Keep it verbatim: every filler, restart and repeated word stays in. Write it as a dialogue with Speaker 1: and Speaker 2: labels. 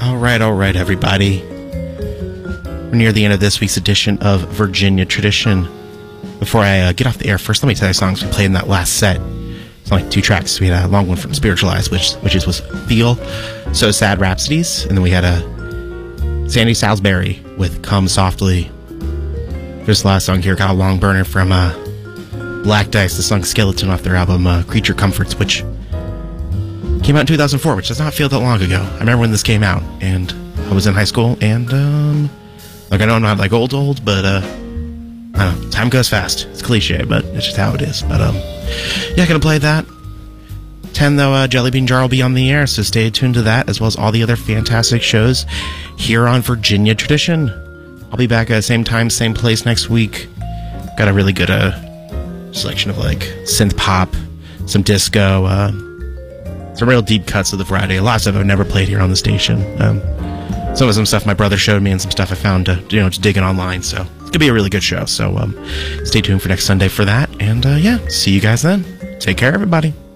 Speaker 1: Alright, alright, everybody. We're near the end of this week's edition of Virginia Tradition. Before I uh, get off the air, first let me tell you songs we played in that last set. It's only two tracks. We had a long one from Spiritualized, which which is, was Feel, So Sad Rhapsodies, and then we had a Sandy Salisbury with Come Softly. This last song here got a long burner from uh, Black Dice, the song Skeleton off their album uh, Creature Comforts, which came out in two thousand four, which does not feel that long ago. I remember when this came out, and I was in high school, and, um, like, I know I'm not, like, old, old, but, uh, I don't know, time goes fast. It's cliche, but it's just how it is. But, um, yeah, gonna play that. ten, though, uh, Jellybean Jar will be on the air, so stay tuned to that, as well as all the other fantastic shows here on Virginia Tradition. I'll be back at the same time, same place next week. Got a really good, uh, selection of, like, synth pop, some disco, uh, some real deep cuts of the variety. A lot of stuff I've never played here on the station. Um, some of some stuff my brother showed me and some stuff I found, uh, you know, just digging online. So it's going to be a really good show. So um, stay tuned for next Sunday for that. And uh, yeah, see you guys then. Take care, everybody.